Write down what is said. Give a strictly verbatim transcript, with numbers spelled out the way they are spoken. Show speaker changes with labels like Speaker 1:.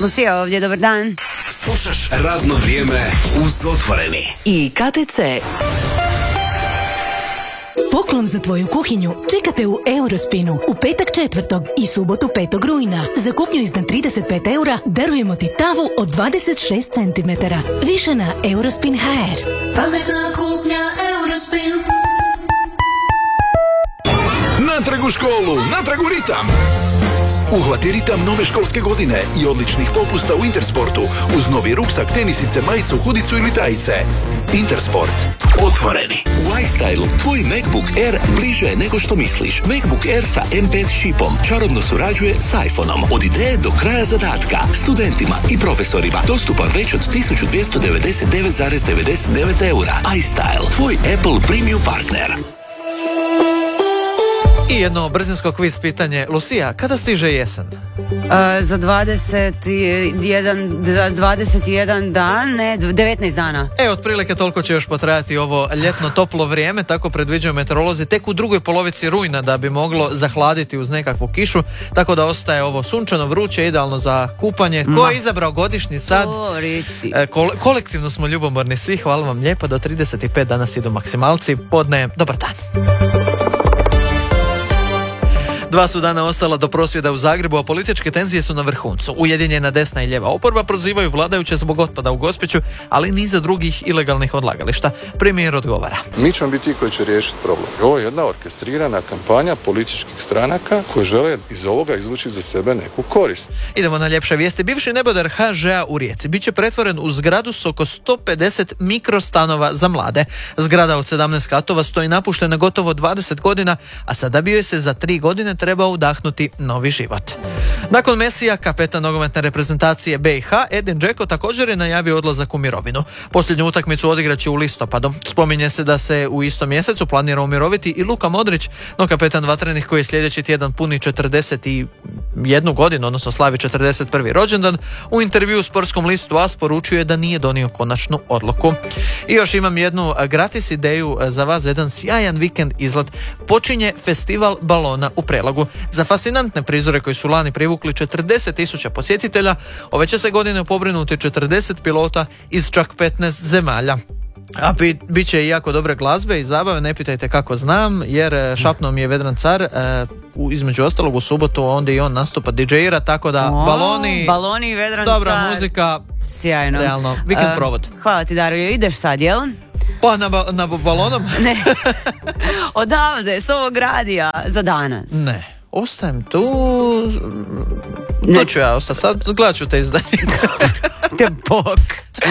Speaker 1: Lucija ovdje, dobar dan.
Speaker 2: Slušaš Radno vrijeme uz Otvoreni.
Speaker 3: I K T C.
Speaker 4: Poklon za tvoju kuhinju čekate u Eurospinu u petak četvrtog i subotu petog rujna. Za kupnju iznad trideset pet eura darujemo ti tavu od dvadeset šest centimetara. Više na Eurospin tačka h r.
Speaker 5: Pametna kupnja Eurospin.
Speaker 6: Natrag u školu, natrag u ritam! Uhvati ritam nove školske godine i odličnih popusta u Intersportu uz novi ruksak, tenisice, majicu, hudicu ili tajice. Intersport.
Speaker 2: Otvoreni.
Speaker 7: U iStylu tvoj MacBook Air bliže je nego što misliš. MacBook Air sa M pet čipom čarobno surađuje s iPhoneom. Od ideje do kraja zadatka. Studentima i profesorima dostupan već od tisuću dvjesto devedeset devet zarez devedeset devet eura. iStyle. Tvoj Apple premium partner.
Speaker 8: I jedno brzinsko kviz pitanje. Lucija, kada stiže jesen?
Speaker 1: Uh, za dvadeset jedan, dvadeset jedan dan, ne, devetnaest dana.
Speaker 8: E, otprilike toliko će još potrajati ovo ljetno toplo vrijeme, tako predviđaju meteorolozi, tek u drugoj polovici rujna da bi moglo zahladiti uz nekakvu kišu, tako da ostaje ovo sunčano, vruće, idealno za kupanje. Ko je izabrao godišnji sad? E, kol- kolektivno smo ljubomorni svi, hvala vam lijepo, do trideset pet danas idu maksimalci, podne, dobar dan. Dva su dana ostala do prosvjeda u Zagrebu, a političke tenzije su na vrhuncu. Ujedinjena desna i ljeva oporba prozivaju vladajuće zbog otpada u Gospiću, ali niza drugih ilegalnih odlagališta. Premijer odgovara.
Speaker 9: Mi ćemo biti ti koji će riješiti problem. Ovo je jedna orkestrirana kampanja političkih stranaka koje žele iz ovoga izvući za sebe neku korist.
Speaker 8: Idemo na ljepše vijesti. Bivši nebodar ha že a u Rijeci biće pretvoren u zgradu s oko sto pedeset mikrostanova za mlade. Zgrada od sedamnaest katova stoji napuštena gotovo dvadeset godina, a sada bi joj se za tri godine treba udahnuti novi život. Nakon Mesija, kapetan nogometne reprezentacije be i ha, Edin Dzeko također je najavio odlazak u mirovinu. Posljednju utakmicu odigraće u listopadu. Spominje se da se u istom mjesecu planira umiroviti i Luka Modrić, no kapetan vatrenih koji je sljedeći tjedan puni četrdeset jednu godinu, odnosno slavi četrdeset prvi rođendan, u intervju u sportskom listu A S poručuje da nije donio konačnu odluku. I još imam jednu gratis ideju za vas, jedan sjajan vikend izlet. Počinje festival balona u Prelagu. Za fascinantne prizore koji su lani privukli četrdeset tisuća posjetitelja, ove će se godine pobrinuti četrdeset pilota iz čak petnaest zemalja. A bit, bit će i jako dobre glazbe i zabave, ne pitajte kako znam, jer šapnuo mi je Vedran Car, e, u, između ostalog u subotu onda i on nastupa didžejira, tako da o, baloni,
Speaker 1: baloni i Vedran
Speaker 8: dobra
Speaker 1: Car.
Speaker 8: Muzika,
Speaker 1: sjajno.
Speaker 8: Realno, vikend
Speaker 1: uh,
Speaker 8: provod.
Speaker 1: Hvala ti, Dario, ideš sad, jel?
Speaker 8: Pa na, ba, na balonom?
Speaker 1: Ne, odavde, s ovog radija, za danas.
Speaker 8: Ne, ostajem tu, to ću ja ostati sad, gledat ću te izdanje.
Speaker 1: Te bok.